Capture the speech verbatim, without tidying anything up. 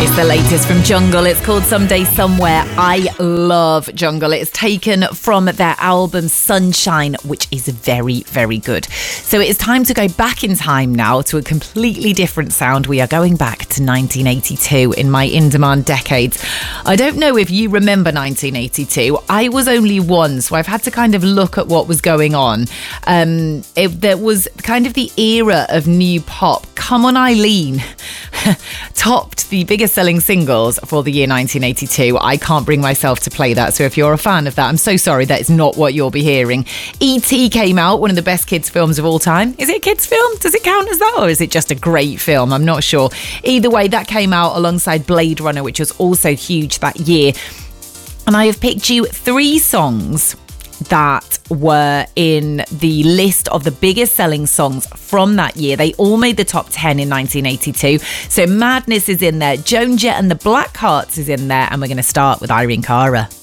It's the latest from Jungle. It's called Someday Somewhere. I love Jungle. It's taken from their album Sunshine, which is very, very good. So it is time to go back in time now to a completely different sound. We are going back to nineteen eighty-two in my in-demand decades. I don't know if you remember nineteen eighty-two. I was only one, so I've had to kind of look at what was going on. Um, it, there was kind of the era of new pop. Come On Eileen topped the biggest selling singles for the year nineteen eighty-two. I can't bring myself to play that, so if you're a fan of that, I'm so sorry, that is not what you'll be hearing. E T came out, one of the best kids films of all time. Is it a kids film? Does it count as that, or is it just a great film? I'm not sure. Either way, that came out alongside Blade Runner, which was also huge that year. And I have picked you three songs that were in the list of the biggest selling songs from that year. They all made the top ten in nineteen eighty-two. So Madness is in there, Joan Jett and the Blackhearts is in there, and we're going to start with Irene Cara.